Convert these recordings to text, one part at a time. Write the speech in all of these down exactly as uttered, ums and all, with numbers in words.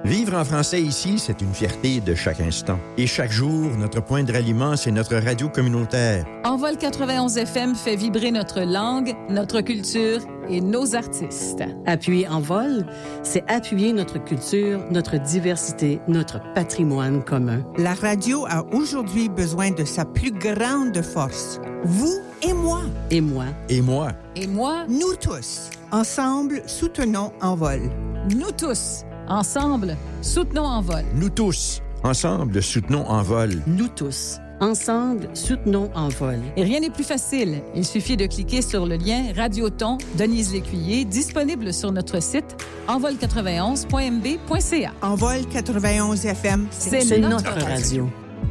Vivre en français ici, c'est une fierté de chaque instant. Et chaque jour, notre point de ralliement, c'est notre radio communautaire. Envol quatre-vingt-onze F M fait vibrer notre langue, notre culture et nos artistes. Appuyer Envol, c'est appuyer notre culture, notre diversité, notre patrimoine commun. La radio a aujourd'hui besoin de sa plus grande force. Vous et moi. Et moi. Et moi. Et moi. Nous tous. Ensemble, soutenons Envol. Nous tous. Ensemble, soutenons Envol. Nous tous. Ensemble, soutenons Envol. Nous tous. Ensemble, soutenons Envol. Et rien n'est plus facile. Il suffit de cliquer sur le lien Radioton Denise Lécuyer, disponible sur notre site envol quatre-vingt-onze point m b point c a. Envol quatre-vingt-onze F M, c'est, c'est notre, notre radio. radio.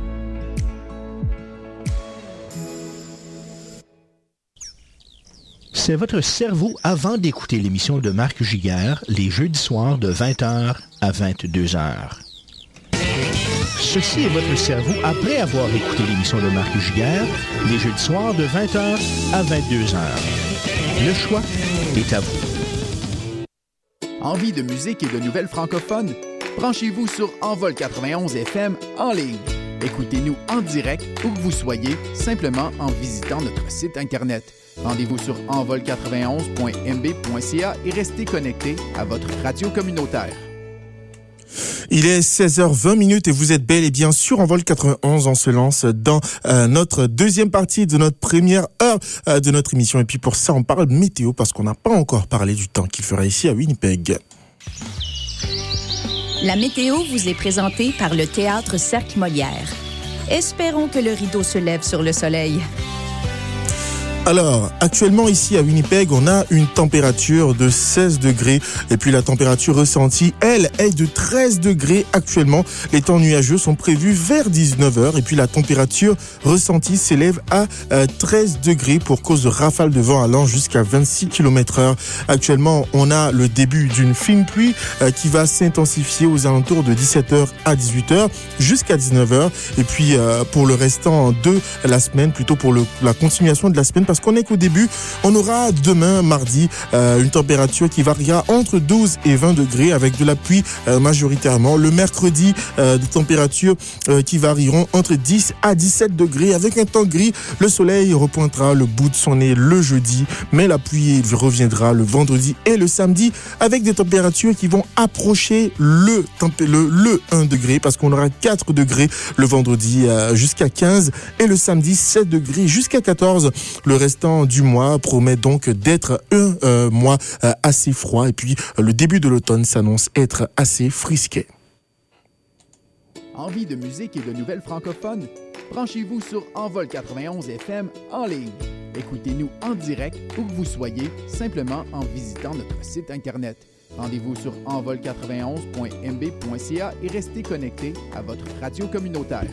C'est votre cerveau avant d'écouter l'émission de Marc Giguère, les jeudis soirs de vingt heures à vingt-deux heures. Ceci est votre cerveau après avoir écouté l'émission de Marc Giguère, les jeudis soirs de vingt heures à vingt-deux heures. Le choix est à vous. Envie de musique et de nouvelles francophones? Branchez-vous sur Envol quatre-vingt-onze F M en ligne. Écoutez-nous en direct où que vous soyez, simplement en visitant notre site Internet. Rendez-vous sur envol quatre-vingt-onze point m b point c a et restez connectés à votre radio communautaire. Il est seize heures vingt et vous êtes bel et bien sur Envol quatre-vingt-onze. On se lance dans euh, notre deuxième partie de notre première heure euh, de notre émission. Et puis pour ça, on parle météo parce qu'on n'a pas encore parlé du temps qu'il fera ici à Winnipeg. La météo vous est présentée par le Théâtre Cercle Molière. Espérons que le rideau se lève sur le soleil. Alors, actuellement ici à Winnipeg, on a une température de seize degrés et puis la température ressentie, elle, est de treize degrés actuellement. Les temps nuageux sont prévus vers dix-neuf heures et puis la température ressentie s'élève à euh, treize degrés pour cause de rafales de vent allant jusqu'à vingt-six kilomètres heure. Actuellement, on a le début d'une fine pluie euh, qui va s'intensifier aux alentours de dix-sept heures à dix-huit heures jusqu'à dix-neuf heures et puis euh, pour le restant de la semaine, plutôt pour le, la continuation de la semaine, parce qu'on est qu'au début, on aura demain, mardi, euh, une température qui variera entre douze et vingt degrés avec de la pluie euh, majoritairement. Le mercredi, euh, des températures euh, qui varieront entre dix à dix-sept degrés avec un temps gris. Le soleil repointera le bout de son nez le jeudi, mais la pluie reviendra le vendredi et le samedi avec des températures qui vont approcher le, tempé- le, le un degré parce qu'on aura quatre degrés le vendredi euh, jusqu'à quinze et le samedi sept degrés jusqu'à quatorze. Le restant du mois promet donc d'être un euh, mois euh, assez froid et puis euh, le début de l'automne s'annonce être assez frisquet. Envie de musique et de nouvelles francophones? Branchez-vous sur Envol quatre-vingt-onze F M en ligne. Écoutez-nous en direct où que vous soyez, simplement en visitant notre site Internet. Rendez-vous sur envol quatre-vingt-onze point m b point c a et restez connectés à votre radio communautaire.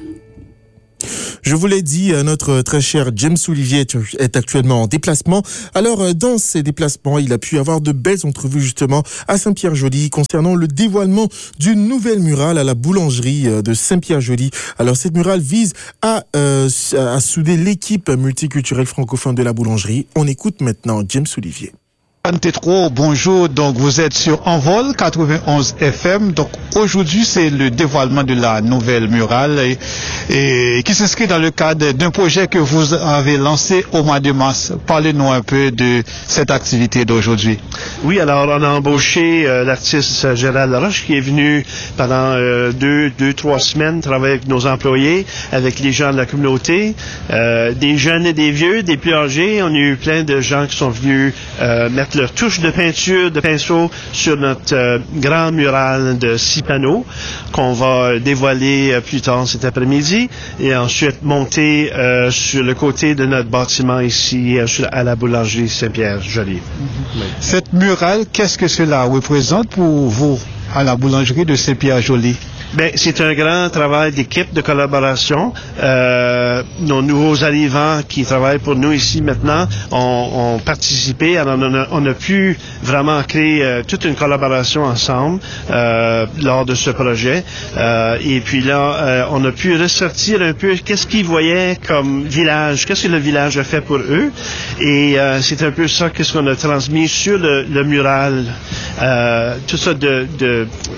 Je vous l'ai dit, notre très cher James Olivier est actuellement en déplacement. Alors, dans ces déplacements, il a pu avoir de belles entrevues justement à Saint-Pierre-Joli concernant le dévoilement d'une nouvelle murale à la boulangerie de Saint-Pierre-Joli. Alors, cette murale vise à, euh, à souder l'équipe multiculturelle francophone de la boulangerie. On écoute maintenant James Olivier. Anne Tétrault, bonjour. Donc, vous êtes sur Envol quatre-vingt-onze F M. Donc, aujourd'hui, c'est le dévoilement de la nouvelle murale et, et qui s'inscrit dans le cadre d'un projet que vous avez lancé au mois de mars. Parlez-nous un peu de cette activité d'aujourd'hui. Oui, alors, on a embauché euh, l'artiste Gérald Laroche qui est venu pendant euh, deux, deux, trois semaines travailler avec nos employés, avec les gens de la communauté, euh, des jeunes et des vieux, des plus âgés. On a eu plein de gens qui sont venus euh, mettre leur touche de peinture, de pinceau sur notre euh, grand mural de six panneaux qu'on va dévoiler euh, plus tard cet après-midi et ensuite monter euh, sur le côté de notre bâtiment ici euh, sur, à la boulangerie Saint-Pierre-Joli. Mm-hmm. Cette murale, qu'est-ce que cela représente pour vous à la boulangerie de Saint-Pierre-Joli? Ben, c'est un grand travail d'équipe, de collaboration. Euh, nos nouveaux arrivants qui travaillent pour nous ici maintenant ont, ont participé. Alors, on a, on a pu vraiment créer euh, toute une collaboration ensemble euh, lors de ce projet. Euh, et puis là, euh, on a pu ressortir un peu qu'est-ce qu'ils voyaient comme village, qu'est-ce que le village a fait pour eux. Et euh, c'est un peu ça qu'est-ce qu'on a transmis sur le, le mural. Euh, tout ça de, de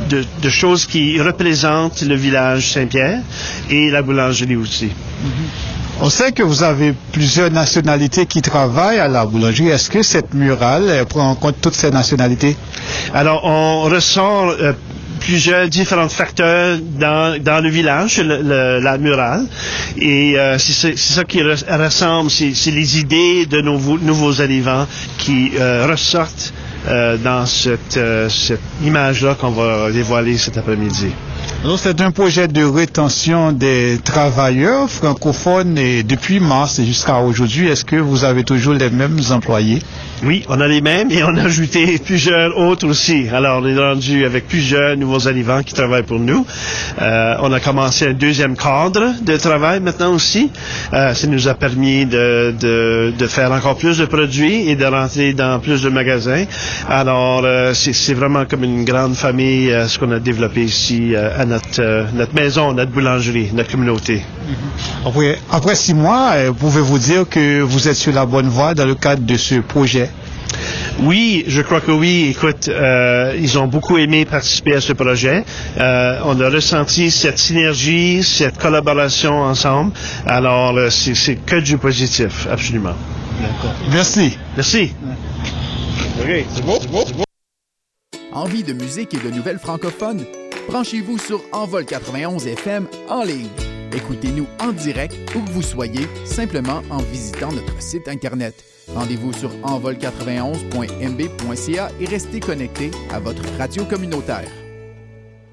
de, de choses qui représentent le village Saint-Pierre et la boulangerie aussi. On sait que vous avez plusieurs nationalités qui travaillent à la boulangerie. Est-ce que cette murale prend en compte toutes ces nationalités? Alors, on ressort euh, plusieurs différents facteurs dans, dans le village, le, le, la murale. Et euh, c'est, c'est ça qui re- ressemble, c'est, c'est les idées de nos nouveaux arrivants qui euh, ressortent euh, dans cette, euh, cette image-là qu'on va dévoiler cet après-midi. Alors, c'est un projet de rétention des travailleurs francophones et depuis mars jusqu'à aujourd'hui, est-ce que vous avez toujours les mêmes employés? Oui, on a les mêmes et on a ajouté plusieurs autres aussi. Alors, on est rendu avec plusieurs nouveaux arrivants qui travaillent pour nous. Euh, on a commencé un deuxième cadre de travail maintenant aussi. Euh, ça nous a permis de, de, de faire encore plus de produits et de rentrer dans plus de magasins. Alors, euh, c'est, c'est vraiment comme une grande famille, euh, ce qu'on a développé ici euh, à notre, euh, notre maison, notre boulangerie, notre communauté. Mm-hmm. Après, après six mois, euh, pouvez-vous dire que vous êtes sur la bonne voie dans le cadre de ce projet? Oui, je crois que oui. Écoute, euh, ils ont beaucoup aimé participer à ce projet. Euh, on a ressenti cette synergie, cette collaboration ensemble. Alors, euh, c'est, c'est que du positif, absolument. D'accord. Merci. Merci. OK, c'est beau, c'est beau, c'est beau. Envie de musique et de nouvelles francophones? Branchez-vous sur Envol quatre-vingt-onze F M en ligne. Écoutez-nous en direct où que vous soyez, simplement en visitant notre site Internet. Rendez-vous sur envol quatre-vingt-onze point m b point c a et restez connectés à votre radio communautaire.